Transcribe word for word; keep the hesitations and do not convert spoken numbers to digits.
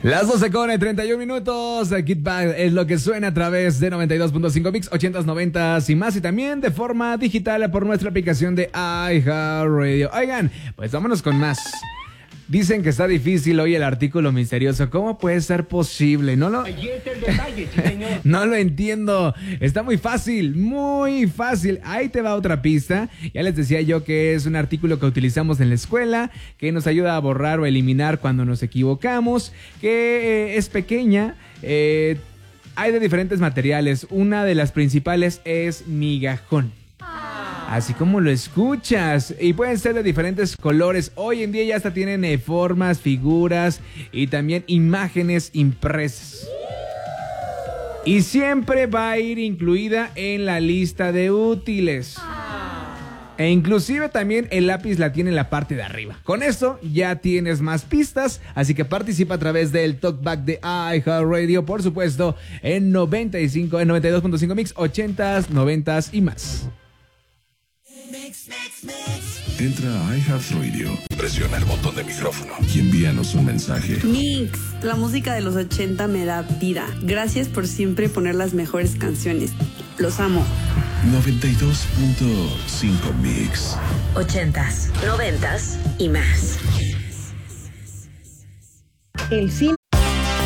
Las doce con treinta y un minutos. Get Back es lo que suena a través de noventa y dos punto cinco Mix, ochentas, noventas y más. Y también de forma digital por nuestra aplicación de iHeartRadio. Oigan, pues vámonos con más. Dicen que está difícil hoy el artículo misterioso. ¿Cómo puede ser posible? No lo... Ahí está el detalle, sí, señor. No lo entiendo. Está muy fácil, muy fácil. Ahí te va otra pista. Ya les decía yo que es un artículo que utilizamos en la escuela, que nos ayuda a borrar o eliminar cuando nos equivocamos, que eh, es pequeña. Eh, hay de diferentes materiales. Una de las principales es migajón. Así como lo escuchas. Y pueden ser de diferentes colores. Hoy en día ya hasta tienen eh, formas, figuras y también imágenes impresas. Y siempre va a ir incluida en la lista de útiles. E inclusive también el lápiz la tiene en la parte de arriba. Con esto ya tienes más pistas. Así que participa a través del Talkback de iHeartRadio. Por supuesto en noventa y cinco, en noventa y dos punto cinco Mix, ochentas, noventas y más. Entra a iHeartRadio, presiona el botón de micrófono y envíanos un mensaje. Mix, la música de los ochenta me da vida. Gracias por siempre poner las mejores canciones. Los amo. noventa y dos punto cinco Mix. Ochentas, noventas y más. El cine